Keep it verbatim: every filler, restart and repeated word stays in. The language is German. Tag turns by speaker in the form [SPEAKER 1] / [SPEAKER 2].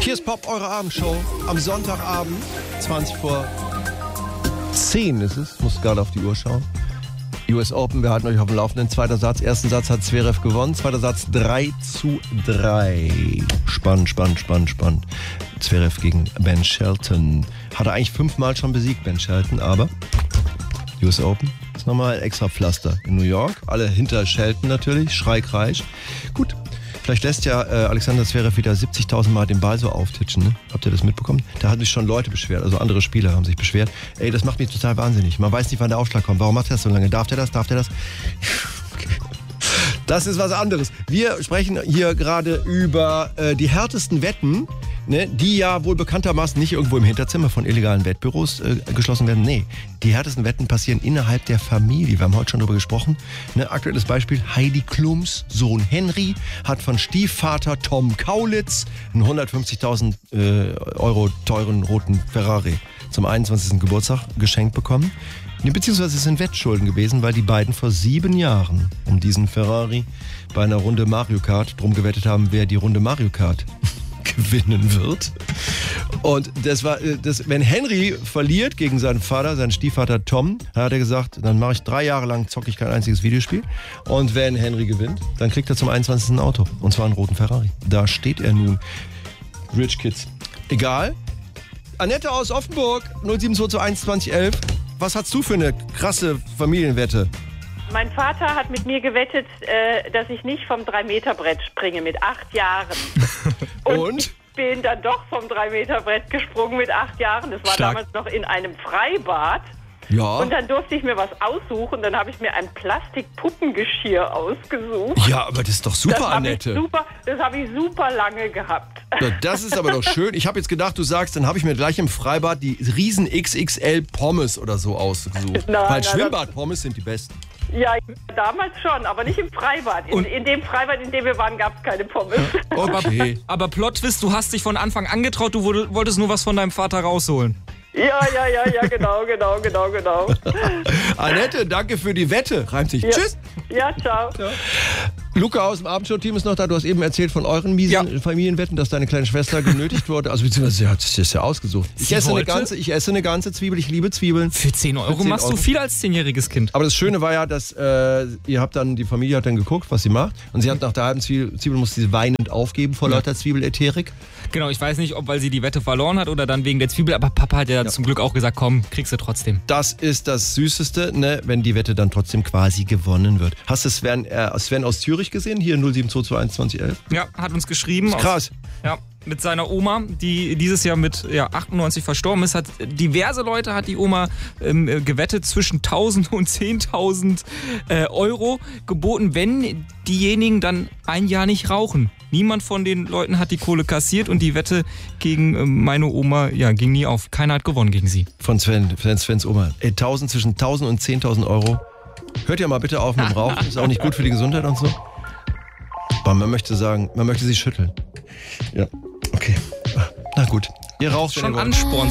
[SPEAKER 1] Hier ist Pop, eure Abendshow. Am Sonntagabend, zwanzig vor zehn ist es. Muss gerade auf die Uhr schauen. U S Open, wir halten euch auf dem Laufenden. Zweiter Satz, ersten Satz hat Zverev gewonnen. Zweiter Satz drei zu drei. Spannend, spannend, spannend, spannend. Zverev gegen Ben Shelton. Hat er eigentlich fünfmal schon besiegt, Ben Shelton, aber U S Open ist nochmal ein extra Pflaster in New York. Alle hinter Shelton natürlich, Schreikreisch. Gut. Vielleicht lässt ja äh, Alexander Zverev wieder siebzigtausend Mal den Ball so auftitschen, ne? Habt ihr das mitbekommen? Da haben sich schon Leute beschwert, also andere Spieler haben sich beschwert. Ey, das macht mich total wahnsinnig. Man weiß nicht, wann der Aufschlag kommt. Warum macht er das so lange? Darf der das? Darf der das? Okay. Das ist was anderes. Wir sprechen hier gerade über äh, die härtesten Wetten, ne, die ja wohl bekanntermaßen nicht irgendwo im Hinterzimmer von illegalen Wettbüros äh, geschlossen werden. Nee, die härtesten Wetten passieren innerhalb der Familie. Wir haben heute schon darüber gesprochen. Ne, aktuelles Beispiel, Heidi Klums Sohn Henry hat von Stiefvater Tom Kaulitz einen hundertfünfzigtausend äh, Euro teuren roten Ferrari zum einundzwanzigsten Geburtstag geschenkt bekommen. Beziehungsweise es sind Wettschulden gewesen, weil die beiden vor sieben Jahren um diesen Ferrari bei einer Runde Mario Kart drum gewettet haben, wer die Runde Mario Kart gewinnen wird. Und das war, das, wenn Henry verliert gegen seinen Vater, seinen Stiefvater Tom, dann hat er gesagt, dann mache ich drei Jahre lang, zocke ich kein einziges Videospiel. Und wenn Henry gewinnt, dann kriegt er zum einundzwanzigsten ein Auto. Und zwar einen roten Ferrari. Da steht er nun. Rich Kids. Egal. Annette aus Offenburg, null sieben zwei zwei eins zwanzig elf. Was hast du für eine krasse Familienwette?
[SPEAKER 2] Mein Vater hat mit mir gewettet, äh, dass ich nicht vom drei Meter Brett springe mit acht Jahren. Und? Und ich bin dann doch vom drei Meter Brett gesprungen mit acht Jahren. Das war Stark. Damals noch in einem Freibad.
[SPEAKER 1] Ja.
[SPEAKER 2] Und dann durfte ich mir was aussuchen. Dann habe ich mir ein Plastikpuppengeschirr ausgesucht.
[SPEAKER 1] Ja, aber das ist doch super,
[SPEAKER 2] das
[SPEAKER 1] Annette.
[SPEAKER 2] Super, das habe ich super lange gehabt.
[SPEAKER 1] Ja, das ist aber doch schön. Ich habe jetzt gedacht, du sagst, dann habe ich mir gleich im Freibad die riesen X X L Pommes oder so ausgesucht. Nein, Weil Schwimmbad-Pommes sind die besten.
[SPEAKER 2] Ja, damals schon, aber nicht im Freibad. In, in dem Freibad, in dem wir waren, gab es keine Pommes.
[SPEAKER 1] Okay.
[SPEAKER 3] Aber Plot-Twist, du hast dich von Anfang an getraut, du wolltest nur was von deinem Vater rausholen.
[SPEAKER 2] Ja, ja, ja, ja, genau, genau, genau, genau.
[SPEAKER 1] Annette, danke für die Wette. Reimt sich.
[SPEAKER 2] Ja.
[SPEAKER 1] Tschüss.
[SPEAKER 2] Ja, ciao. ciao.
[SPEAKER 1] Luca aus dem Abendshow-Team ist noch da. Du hast eben erzählt von euren miesen ja. Familienwetten, dass deine kleine Schwester genötigt wurde. Also beziehungsweise sie hat sich das ja ausgesucht. Ich esse, eine ganze, ich esse eine ganze Zwiebel. Ich liebe Zwiebeln.
[SPEAKER 3] Für zehn Euro machst Euro. Du viel als zehnjähriges Kind.
[SPEAKER 1] Aber das Schöne war ja, dass äh, ihr habt dann, die Familie hat dann geguckt, was sie macht. Und sie hat nach der halben Zwiebel, Zwiebel musste sie weinend aufgeben vor ja. lauter Zwiebel-Ätherik.
[SPEAKER 3] Genau, ich weiß nicht, ob weil sie die Wette verloren hat oder dann wegen der Zwiebel. Aber Papa hat ja, ja. zum Glück auch gesagt, komm, kriegst du trotzdem.
[SPEAKER 1] Das ist das Süßeste, ne, wenn die Wette dann trotzdem quasi gewonnen wird. Hast du Sven, äh, Sven aus Zürich gesehen? Hier null sieben zwei zwei eins zwanzig elf.
[SPEAKER 3] Ja, hat uns geschrieben.
[SPEAKER 1] Das ist krass.
[SPEAKER 3] Aus, ja, mit seiner Oma, die dieses Jahr mit ja, achtundneunzig verstorben ist. Hat diverse Leute hat die Oma ähm, gewettet zwischen tausend und zehntausend äh, Euro geboten, wenn diejenigen dann ein Jahr nicht rauchen. Niemand von den Leuten hat die Kohle kassiert und die Wette gegen äh, meine Oma ja, ging nie auf. Keiner hat gewonnen gegen sie.
[SPEAKER 1] Von Sven, Svens Oma. Ey, tausend, zwischen tausend und zehntausend Euro. Hört ja mal bitte auf mit dem Rauchen. Ist auch nicht gut für die Gesundheit und so. Aber man möchte sagen, man möchte sie schütteln. Ja, okay. Na gut. Ihr raucht
[SPEAKER 3] schon Ansporn.